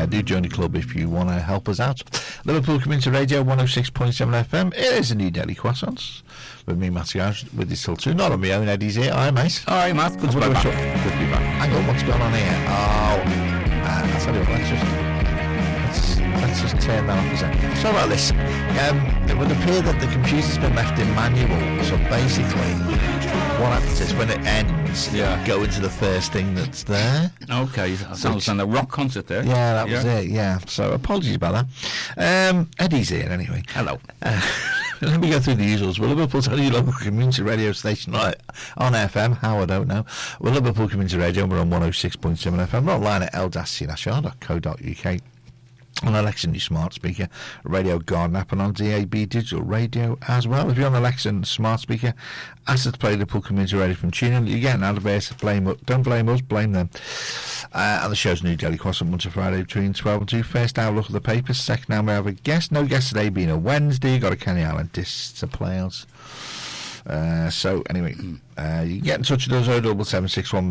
do join the club if you want to help us out. Liverpool Community Radio 106.7 FM. It is a new Daily Croissants with me, Matthew House, with you till 2. Not on my own, Eddie's here. Hi, mate. Hi, Matt. Good to be back. Good to be back. Hang on, what's going on here? Oh, I'll tell you what, let's just turn that off a second. Sorry about this. It would appear that the computer's been left in manual, so basically what happens is when it ends, go into the first thing that's there. Okay, sounds like a rock concert there. Yeah, that was it, yeah. So apologies about that. Eddie's here anyway. Hello. Let me go through the usuals. We're Liverpool's only local community radio station on FM. How, I don't know. We're Liverpool Community Radio. We're on 106.7 FM. We're online at l-c-r.co.uk. On Alexa and your smart speaker, Radio Garden app, and on DAB digital radio as well. If you're on Alexa and smart speaker, ask it to play Liverpool Community Radio from TuneIn. You're getting out of base. Don't blame us, blame them. And the show's new Daily Croissant Monday to Friday between 12 and 2. First hour, look at the papers. Second hour, we have a guest. No guest today, being a Wednesday. Got a Kenny Allen disc to play out. So anyway, you can get in touch with us 07761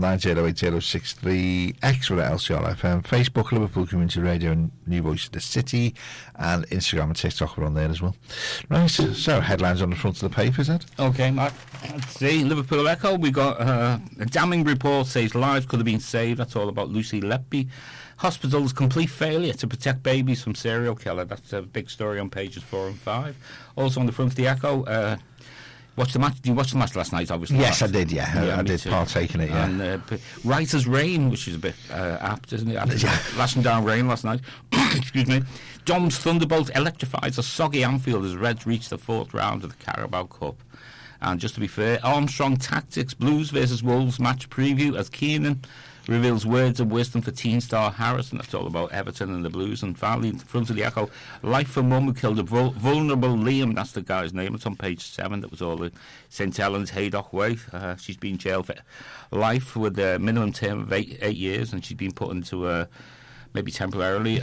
908063, X with LCR FM, Facebook Liverpool Community Radio and New Voice of the City, and Instagram and TikTok are on there as well. Right, so headlines on the front of the papers, Ed. Okay, Mark. Let's see, Liverpool Echo, we got a damning report says lives could have been saved. That's all about Lucy Letby. Hospital's complete failure to protect babies from serial killer. That's a big story on pages 4 and 5. Also on the front of the Echo, watch the match. You watched the match last night, obviously. Yes, I did. Yeah, I did partake in it. Yeah. And Writer's Rain, which is a bit apt, isn't it? Lashing down rain last night. Excuse me. Dom's Thunderbolt electrifies a soggy Anfield as Reds reach the 4th round of the Carabao Cup. And just to be fair, Armstrong Tactics Blues versus Wolves match preview as Keenan reveals words of wisdom for teen star Harrison. That's all about Everton and the Blues. And finally, in front of the Echo, Life for Mum who killed a vulnerable Liam. That's the guy's name. It's on page 7. That was all the St Helens Haydock way. She's been jailed for life with a minimum term of 8 years, and she's been put into maybe temporarily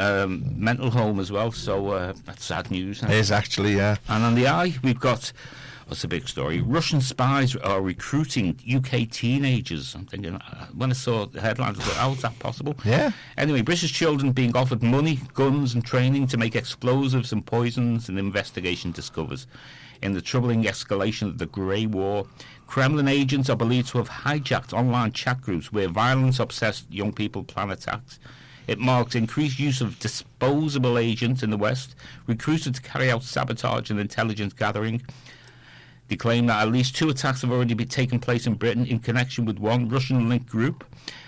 mental home as well. So that's sad news. It is actually, yeah. And on the Eye, we've got... What's the big story? Russian spies are recruiting UK teenagers. I'm thinking, when I saw the headlines, I thought, how is that possible? Yeah. Anyway, British children being offered money, guns and training to make explosives and poisons, and investigation discovers. In the troubling escalation of the Grey War, Kremlin agents are believed to have hijacked online chat groups where violence-obsessed young people plan attacks. It marks increased use of disposable agents in the West, recruited to carry out sabotage and intelligence gathering. They claim that at least 2 attacks have already been taken place in Britain in connection with one Russian-linked group.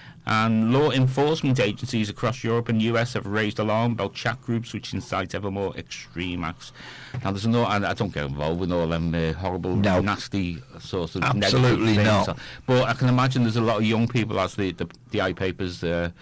And law enforcement agencies across Europe and US have raised alarm about chat groups which incite ever more extreme acts. Now, there's no, I don't get involved with all them horrible, nasty sorts of absolutely negative things. Not. But I can imagine there's a lot of young people, as the Eye papers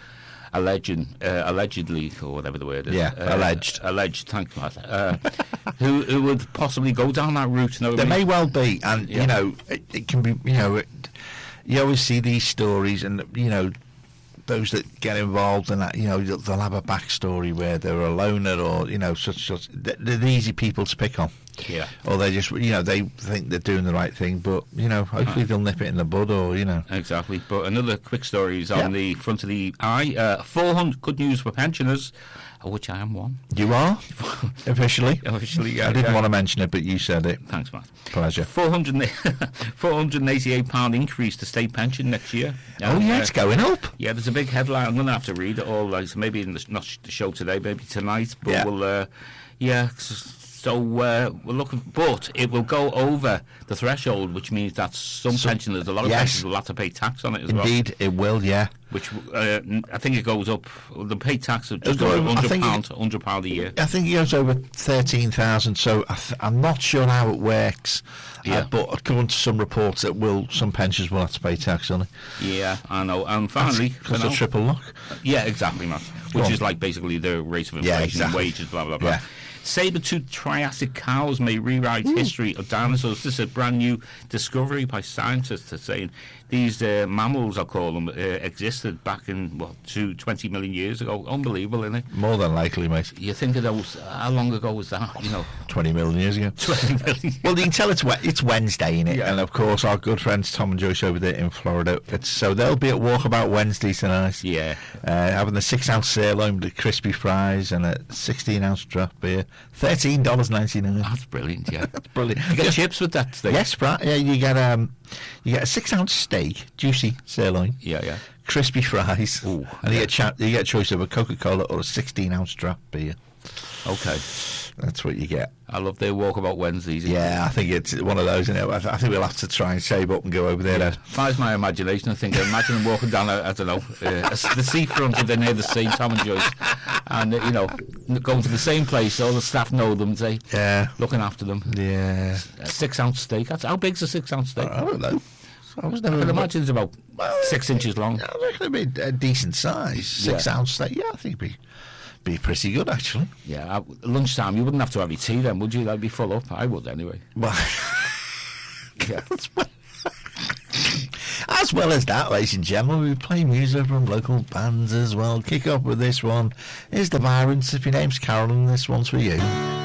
allegedly, or whatever the word is. Yeah, alleged, thank you, Matt. Who would possibly go down that route. There may well be, and, you know, it can be, you know, you always see these stories, and, you know, those that get involved in that, you know, they'll have a backstory where they're a loner or, you know, such. They're the easy people to pick on. Yeah. Or they just, you know, they think they're doing the right thing, but, you know, hopefully they'll nip it in the bud, or, you know. Exactly. But another quick story is on the front of the Eye. 400 good news for pensioners, of which I am one. You are? Officially? Officially, yeah. I didn't want to mention it, but you said it. Thanks, Matt. Pleasure. £488 increase to state pension next year. It's going up. Yeah, there's a big headline. I'm going to have to read it all. Like, maybe not the show today, maybe tonight. But we'll, So we're looking, but it will go over the threshold, which means that some pensioners, a lot of pensioners will have to pay tax on it as well. Indeed, it will, yeah. Which I think it goes up. They pay tax of just over £100 a year. I think it goes over 13,000. So I'm not sure how it works. But according to some reports, some pensioners will have to pay tax on it. Yeah, I know. And finally, because of triple lock. Yeah, exactly, Matt. Which is like basically the rate of inflation and wages, blah blah blah. Yeah. Saber-toothed Triassic cows may rewrite history of dinosaurs. This is a brand new discovery by scientists. They're saying these mammals, I call them, existed back in 20 million years ago. Unbelievable, isn't it? More than likely, mate. You think of those? How long ago was that? 20 million years ago. 20 million. Well, you can tell it's Wednesday, innit? Yeah. And of course, our good friends Tom and Joyce over there in Florida. So they'll be at Walkabout Wednesday tonight. Yeah. Having the 6-ounce sirloin with the crispy fries and a 16-ounce draft beer. $13.99. That's brilliant. Yeah. That's brilliant. You get chips with that steak? Yes, right. Yeah, you get a 6-ounce steak, juicy sirloin. Yeah. Crispy fries. Ooh, and you get a choice of a Coca-Cola or a 16-ounce draft beer. Okay. That's what you get. I love their Walkabout Wednesdays. Yeah, I think it's one of those, isn't it? I think we'll have to try and save up and go over there. Fires my imagination. I think imagine them walking down, I don't know, the seafront if they're near the sea, Tom and Joyce, and going to the same place. All the staff know them. Say, looking after them. Yeah. A 6-ounce steak. How big's a 6-ounce steak? I don't know. I was I never. can imagine it's about 6 inches long. I reckon it'd be a decent size. 6-ounce steak. Yeah, I think it'd be pretty good, actually. Yeah, at lunchtime, you wouldn't have to have your tea then, would you? That'd be full up. I would, anyway. Well, Yeah. as well as that, ladies and gentlemen, we play music from local bands as well. Kick off with this one. Here's the Byron. If your name's Carolyn, this one's for you.